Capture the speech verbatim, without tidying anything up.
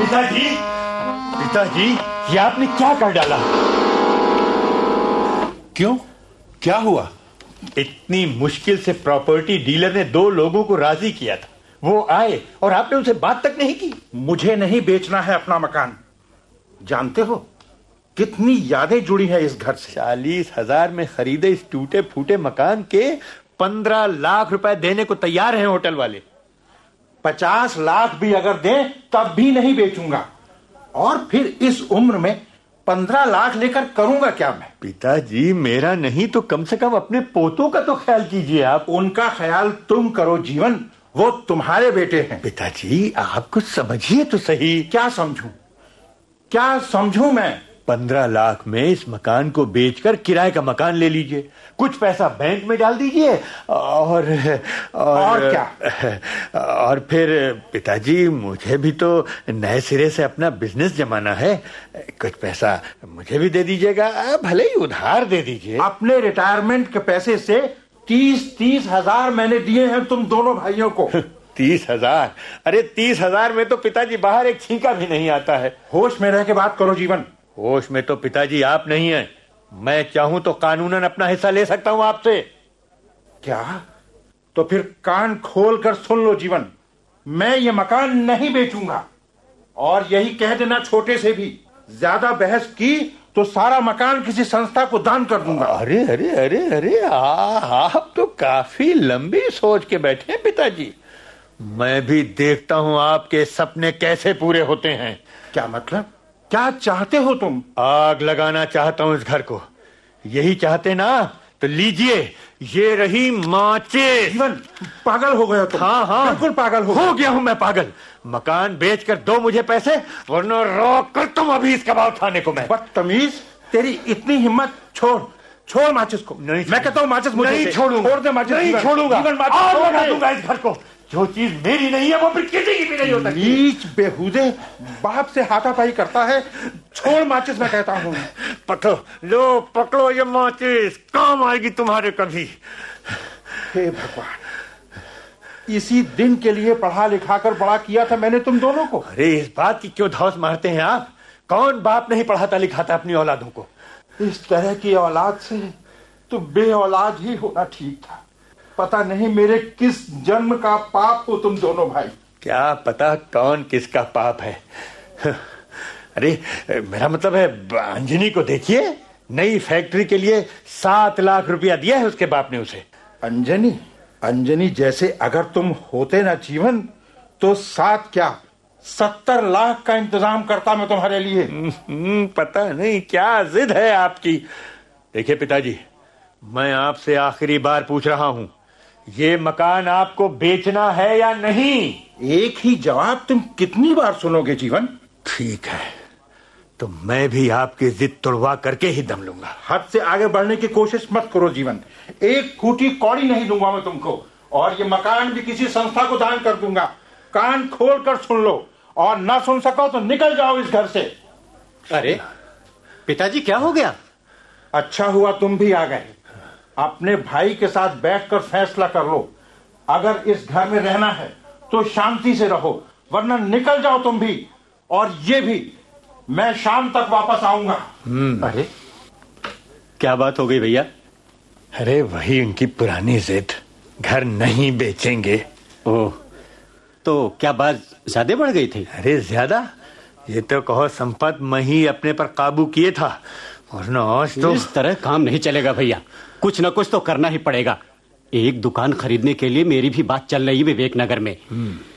पिताजी, पिताजी, ये आपने क्या कर डाला? क्यों, क्या हुआ? इतनी मुश्किल से प्रॉपर्टी डीलर ने दो लोगों को राजी किया था, वो आए और आपने उनसे बात तक नहीं की। मुझे नहीं बेचना है अपना मकान। जानते हो कितनी यादें जुड़ी हैं इस घर से। चालीस हजार में खरीदे इस टूटे फूटे मकान के पंद्रह लाख रुपए देने को तैयार हैं होटल वाले। पचास लाख भी अगर दें तब भी नहीं बेचूंगा। और फिर इस उम्र में पंद्रह लाख लेकर करूंगा क्या मैं? पिताजी, मेरा नहीं तो कम से कम अपने पोतों का तो ख्याल कीजिए आप। उनका ख्याल तुम करो जीवन, वो तुम्हारे बेटे हैं। पिताजी, आप कुछ समझिए तो सही। क्या समझूं, क्या समझूं मैं? पंद्रह लाख में इस मकान को बेचकर किराए का मकान ले लीजिए, कुछ पैसा बैंक में डाल दीजिए और और, और क्या? और फिर पिताजी, मुझे भी तो नए सिरे से अपना बिजनेस जमाना है, कुछ पैसा मुझे भी दे दीजिएगा, भले ही उधार दे दीजिए। अपने रिटायरमेंट के पैसे से तीस तीस हजार मैंने दिए हैं तुम दोनों भाइयों को। तीस हजार? अरे तीस हजार में तो पिताजी बाहर एक छींका भी नहीं आता है। होश में रह के बात करो जीवन। होश में तो पिताजी आप नहीं हैं। मैं चाहूं तो कानूनन अपना हिस्सा ले सकता हूं आपसे। क्या? तो फिर कान खोल कर सुन लो जीवन, मैं ये मकान नहीं बेचूंगा। और यही कह देना छोटे से भी, ज्यादा बहस की तो सारा मकान किसी संस्था को दान कर दूंगा। अरे अरे अरे अरे आ, आप तो काफी लंबी सोच के बैठे हैं पिताजी। मैं भी देखता हूं आपके सपने कैसे पूरे होते हैं। क्या मतलब? क्या चाहते हो तुम? आग लगाना चाहता हूं इस घर को। यही चाहते ना तो लीजिए, ये रही माचिस। जीवन, पागल हो गया तुम। हाँ हाँ, बिल्कुल पागल हो, हो गया हूं मैं पागल। मकान बेचकर दो मुझे पैसे, वरना रोक कर तुम अभी इसका भाव उठाने को। मैं बदतमीज, तेरी इतनी हिम्मत। छोड़ छोड़ माचिस को। नहीं, मैं कहता हूँ माचिस मुझे नहीं छोड़ूंगा। छोड़ दे माचिस। नहीं छोड़ूंगा, आग लगा दूंगा इस घर को। जो चीज मेरी नहीं है वो फिर किसी की भी नहीं हो सकती। नीच बेहुदे, बाप से हाथापाई करता है। छोड़ माचिस, मैं कहता हूँ। पकड़ो, लो पकड़ो ये माचिस, काम आएगी तुम्हारे कभी। हे भगवान, इसी दिन के लिए पढ़ा लिखा कर बड़ा किया था मैंने तुम दोनों को। अरे इस बात की क्यों धौंस मारते हैं आप? कौन बाप नहीं पढ़ाता लिखाता अपनी औलादों को? इस तरह की औलाद से तो बे औलाद ही होना ठीक था। पता नहीं मेरे किस जन्म का पाप हो तुम दोनों भाई। क्या पता कौन किसका पाप है। अरे मेरा मतलब है, अंजनी को देखिए, नई फैक्ट्री के लिए सात लाख रुपया दिया है उसके बाप ने उसे। अंजनी? अंजनी जैसे अगर तुम होते ना जीवन, तो सात क्या सत्तर लाख का इंतजाम करता मैं तुम्हारे लिए। पता नहीं क्या जिद है आपकी। देखिए पिताजी, मैं आपसे आखिरी बार पूछ रहा हूं, ये मकान आपको बेचना है या नहीं? एक ही जवाब तुम कितनी बार सुनोगे जीवन? ठीक है, तो मैं भी आपकी जिद तोड़वा करके ही दम लूंगा। हद से आगे बढ़ने की कोशिश मत करो जीवन। एक फूटी कौड़ी नहीं दूंगा मैं तुमको, और ये मकान भी किसी संस्था को दान कर दूंगा। कान खोल कर सुन लो, और ना सुन सको तो निकल जाओ इस घर से। अरे पिताजी, क्या हो गया? अच्छा हुआ तुम भी आ गए। अपने भाई के साथ बैठकर फैसला कर लो। अगर इस घर में रहना है तो शांति से रहो, वरना निकल जाओ तुम भी। और ये भी, मैं शाम तक वापस आऊंगा। अरे क्या बात हो गई भैया? अरे वही उनकी पुरानी जिद, घर नहीं बेचेंगे। ओह, तो क्या बात ज्यादा बढ़ गई थी? अरे ज्यादा, ये तो कहो संपत मैं ही अपने पर काबू किए था, वरना आज तो। इस तरह काम नहीं चलेगा भैया, कुछ न कुछ तो करना ही पड़ेगा। एक दुकान खरीदने के लिए मेरी भी बात चल रही है विवेक नगर में।